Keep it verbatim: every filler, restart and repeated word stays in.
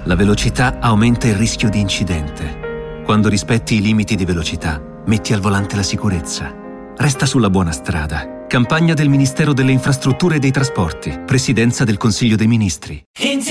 La velocità aumenta il rischio di incidente. Quando rispetti i limiti di velocità, metti al volante la sicurezza. Resta sulla buona strada. Campagna del Ministero delle Infrastrutture e dei Trasporti. Presidenza del Consiglio dei Ministri.